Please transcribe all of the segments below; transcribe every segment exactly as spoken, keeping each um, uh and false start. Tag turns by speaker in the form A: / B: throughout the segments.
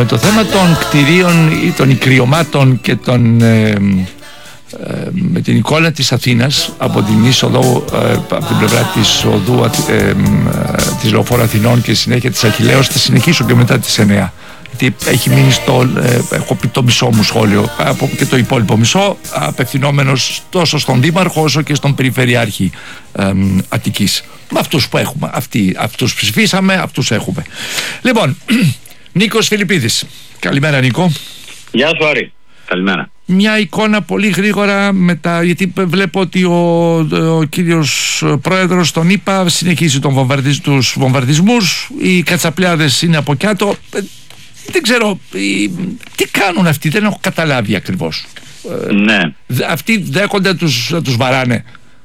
A: Με το θέμα των κτηρίων ή των ικριωμάτων και των, ε, ε, με την εικόνα της Αθήνας από την είσοδο, ε, από την πλευρά της οδού ε, ε, της Λεωφόρου Αθηνών και συνέχεια της Αχιλλέως, θα συνεχίσω και μετά τις εννιά. Γιατί έχει μείνει στο, ε, έχω πει το μισό μου σχόλιο από, και το υπόλοιπο μισό απευθυνόμενος τόσο στον Δήμαρχο όσο και στον Περιφερειάρχη ε, Αττικής. Με αυτούς που έχουμε, αυτοί, αυτούς ψηφίσαμε, αυτούς έχουμε. Λοιπόν, Νίκος Φιλιππίδης. Καλημέρα, Νίκο.
B: Γεια σου, Άρη. Καλημέρα.
A: Μια εικόνα πολύ γρήγορα μετά, γιατί βλέπω ότι ο, ο κύριος πρόεδρος τον ΗΠΑ συνεχίζει τον βομβαρδισ, τους βομβαρδισμούς, οι κατσαπλιάδες είναι από κάτω. Δεν ξέρω τι κάνουν αυτοί, δεν έχω καταλάβει ακριβώς.
B: Ναι.
A: Αυτοί δέχονται να τους, να τους βαράνε.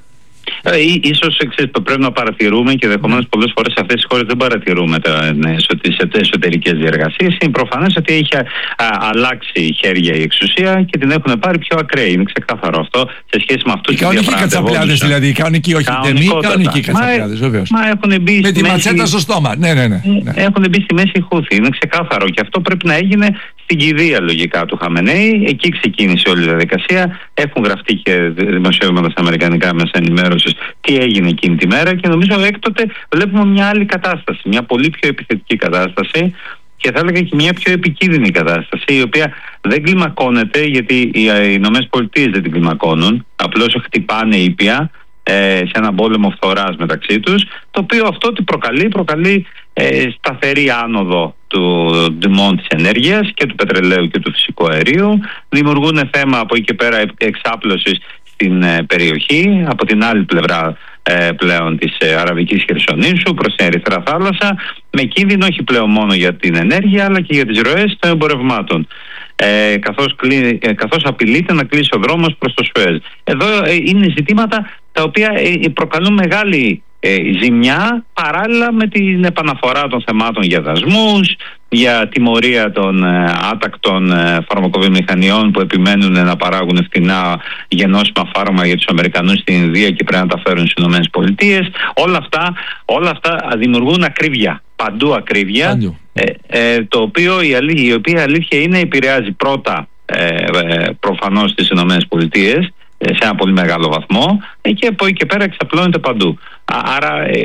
B: Ε, ίσως ξέρεις, πρέπει να παρατηρούμε και δεχομένως πολλές φορές σε αυτές τις χώρες δεν παρατηρούμε τις εσωτερικές διεργασίες. Είναι προφανές ότι έχει α, αλλάξει χέρια η εξουσία και την έχουν πάρει πιο ακραία. Είναι ξεκάθαρο αυτό σε σχέση με αυτούς
A: οι κανονικοί κατσαπλιάδες, δηλαδή. Οι κανονικοί, όχι τεμή, κανονικοί κατσαπλιάδες, βεβαίως.
B: Μα έχουν μπει
A: με τη ματσέτα μέση... στο στόμα. Ναι, ναι, ναι, ναι.
B: Έχουν μπει στη μέση Χούθη. Είναι ξεκάθαρο και αυτό πρέπει να έγινε στην κηδεία λογικά του Χαμενέη. Εκεί ξεκίνησε όλη η διαδικασία. Έχουν γραφτεί και δημοσιεύματα στα αμερικανικά μέσα ενημέρωσης τι έγινε εκείνη τη μέρα και νομίζω έκτοτε βλέπουμε μια άλλη κατάσταση, μια πολύ πιο επιθετική κατάσταση και θα έλεγα και μια πιο επικίνδυνη κατάσταση, η οποία δεν κλιμακώνεται γιατί οι Ηνωμένες Πολιτείες δεν την κλιμακώνουν, απλώς χτυπάνε ήπια ε, σε έναν πόλεμο φθοράς μεταξύ τους, το οποίο αυτό τι προκαλεί, προκαλεί ε, σταθερή άνοδο του τιμών της ενέργειας και του πετρελαίου και του φυσικού αερίου, δημιουργούν θέμα από εκεί και πέρα εξάπλωσης στην ε, περιοχή, από την άλλη πλευρά ε, πλέον της ε, Αραβικής Χερσονήσου προς την Ερυθρά Θάλασσα, με κίνδυνο όχι πλέον μόνο για την ενέργεια αλλά και για τις ροές των εμπορευμάτων. Ε, καθώς, κλει, ε, καθώς απειλείται να κλείσει ο δρόμος προς το Σουέζ. Εδώ ε, είναι ζητήματα τα οποία ε, προκαλούν μεγάλη ε, ζημιά παράλληλα με την επαναφορά των θεμάτων για δασμούς, για τιμωρία των ε, άτακτων ε, φαρμακοβιομηχανιών που επιμένουν να παράγουν φτηνά γενώσιμα φάρμακα για τους Αμερικανούς στην Ινδία και πρέπει να τα φέρουν στις Ηνωμένες Πολιτείες. Όλα αυτά, όλα αυτά δημιουργούν ακρίβεια, παντού ακρίβεια, ε, ε, το οποίο η, αλή, η οποία αλήθεια είναι επηρεάζει πρώτα ε, ε, προφανώς τις Ηνωμένες Πολιτείες σε ένα πολύ μεγάλο βαθμό και από εκεί και πέρα εξαπλώνεται παντού. Άρα ε,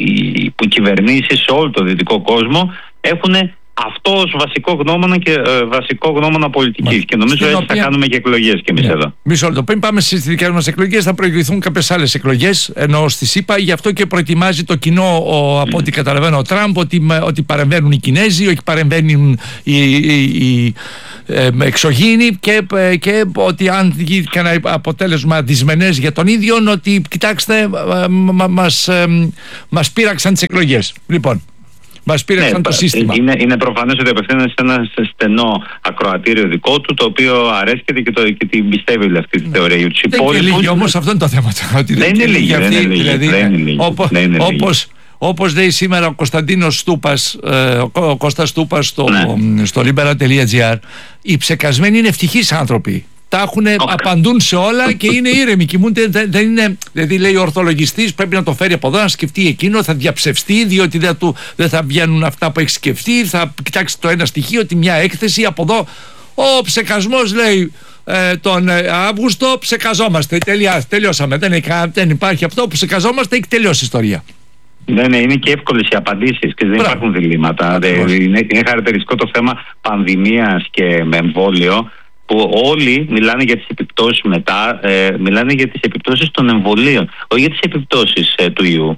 B: οι κυβερνήσεις σε όλο το δυτικό κόσμο έχουν αυτό ως βασικό γνώμονα και ε, βασικό γνώμονα πολιτικής. Μα, και νομίζω έτσι οποία... θα κάνουμε και εκλογές κι εμείς yeah. εδώ.
A: Μισό λεπτό. Πριν πάμε στις δικές μας εκλογές, θα προηγηθούν κάποιες άλλες εκλογές, ενώ στη ΣΥΠΑ. Γι' αυτό και προετοιμάζει το κοινό, ο, από mm. ό,τι καταλαβαίνω, ο Τραμπ, ότι, ότι παρεμβαίνουν οι Κινέζοι, ότι παρεμβαίνουν οι, οι, οι ε, εξωγήινοι και, ε, και ότι αν γίνει ένα αποτέλεσμα δυσμενές για τον ίδιο, ότι κοιτάξτε, ε, μα, μας, ε, μας πείραξαν τις εκλογές. Λοιπόν. Μας πήραξαν ναι, το σύστημα.
B: Είναι, είναι προφανές ότι απευθύνεται σε ένα στενό ακροατήριο δικό του, το οποίο αρέσκεται και, το, και την πιστεύει όλη αυτή τη θεωρία.
A: Δεν υπόλοιπους... είναι λίγοι όμως, αυτό είναι το θέμα. Ότι
B: δεν, δεν είναι λίγοι.
A: Αυτή,
B: δεν είναι
A: δηλαδή,
B: δεν είναι λίγοι.
A: Όπως,
B: δεν είναι
A: όπως, όπως λέει σήμερα ο Κωνσταντίνος Στούπας, ε, ο Κώστας Στούπας στο, ναι. στο libera.gr, οι ψεκασμένοι είναι ευτυχείς άνθρωποι. Τα έχουν, okay. απαντούν σε όλα και είναι ήρεμοι. Κοιμούνται, δεν, δεν είναι, δηλαδή λέει ο ορθολογιστής πρέπει να το φέρει από εδώ, να σκεφτεί εκείνο, θα διαψευστεί, διότι δεν, του, δεν θα βγαίνουν αυτά που έχει σκεφτεί. Θα κοιτάξει το ένα στοιχείο, τη μια έκθεση από εδώ. Ο ψεκασμός λέει ε, τον Αύγουστο ψεκαζόμαστε. Τελειά, τελειώσαμε. Δεν, δεν υπάρχει αυτό που ψεκαζόμαστε, έχει τελειώσει η ιστορία.
B: Ναι, ναι, είναι και εύκολες οι απαντήσεις και δεν Μπράβο. υπάρχουν διλήμματα. Είναι, είναι χαρακτηριστικό το θέμα πανδημίας και με εμβόλιο, που όλοι μιλάνε για τις επιπτώσεις μετά, ε, μιλάνε για τις επιπτώσεις των εμβολίων, όχι για τις επιπτώσεις ε, του ιού,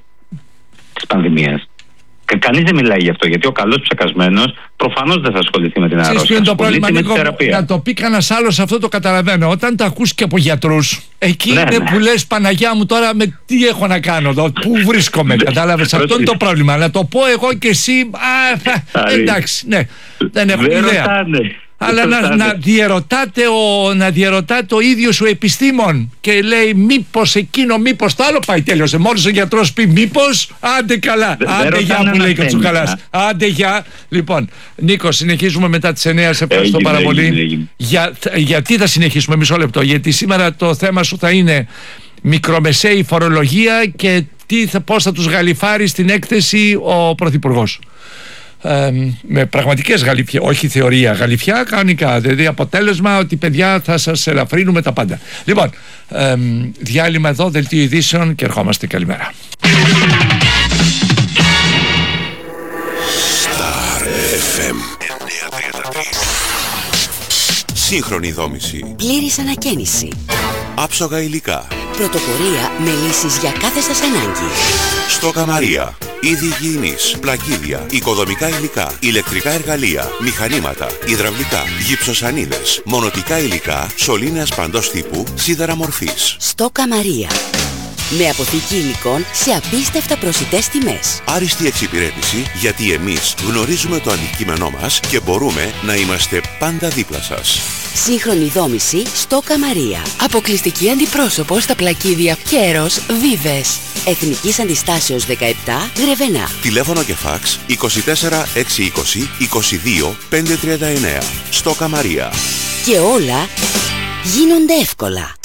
B: της πανδημίας. Και κανείς δεν μιλάει γι' αυτό, γιατί ο καλός ψεκασμένος προφανώς δεν θα ασχοληθεί με την αρρώστια.
A: Το πρόβλημα, Νίκο, να το πει κανένας άλλος, αυτό το καταλαβαίνω. Όταν το ακούς και από γιατρούς, εκεί ναι, είναι ναι. που λες Παναγιά μου τώρα με τι έχω να κάνω εδώ, πού βρίσκομαι. Κατάλαβες, αυτό είναι το πρόβλημα. Να το πω εγώ και εσύ, α, εντάξει, ναι, δεν έχω ιδέα. Αλλά να, να, διερωτάτε ο, να διερωτάτε ο ίδιος ο επιστήμον και λέει μήπως εκείνο, μήπως το άλλο, πάει τέλειωσε. Μόλις ο γιατρός πει μήπως, άντε καλά, Δε, άντε γεια που λέει Κατσουκαλάς, άντε γεια. Λοιπόν, Νίκο, συνεχίζουμε μετά τις εννιά, σε ευχαριστώ πάρα πολύ. Για, γιατί θα συνεχίσουμε, μισό λεπτό, γιατί σήμερα το θέμα σου θα είναι μικρομεσαίη φορολογία και τι θα, πώς θα τους γαλιφάρει στην έκθεση ο Πρωθυπουργός. ε, με πραγματικές γαλифιές, όχι θεωρία, γαλифιά κανονικά, δηλαδή αποτέλεσμα ότι παιδιά θα σας ελαφρύνουμε τα πάντα. Λοιπόν, ε, διάλειμμα εδώ, δελτίο ειδήσεων και ερχόμαστε. Καλημέρα.
C: Star εφ εμ εννιακόσια τριάντα τρία. Σύγχρονη δόμηση.
D: Πλήρης ανακαίνιση.
C: Άψογα υλικά.
D: Πρωτοπορία με λύσεις για κάθε σας ανάγκη.
C: Στόκα Μαρία. Είδη υγιεινής, πλακίδια, οικοδομικά υλικά, ηλεκτρικά εργαλεία, μηχανήματα, υδραυλικά, γυψοσανίδες, μονοτικά υλικά, σωλήνες παντός τύπου, σίδερα μορφής.
D: Στόκα Μαρία. Με αποθήκη υλικών σε απίστευτα προσιτές τιμές.
C: Άριστη εξυπηρέτηση, γιατί εμείς γνωρίζουμε το αντικείμενό μας και μπορούμε να είμαστε πάντα δίπλα σας.
D: Σύγχρονη δόμηση Στόκα Μαρία. Αποκλειστική αντιπρόσωπο στα πλακίδια Κέρος Βίβες. Εθνικής Αντιστάσεως δεκαεπτά, Γρεβενά.
C: Τηλέφωνο και φάξ είκοσι τέσσερα έξι είκοσι είκοσι δύο πεντακόσια τριάντα εννέα. Στόκα Μαρία.
D: Και όλα γίνονται εύκολα.